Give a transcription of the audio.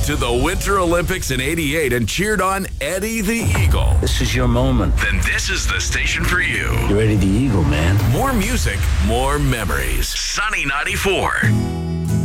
to the Winter Olympics in '88 and cheered on Eddie the Eagle, This is your moment. then this is the station for you. You're Eddie the Eagle, man. More music, more memories. Sunny 94.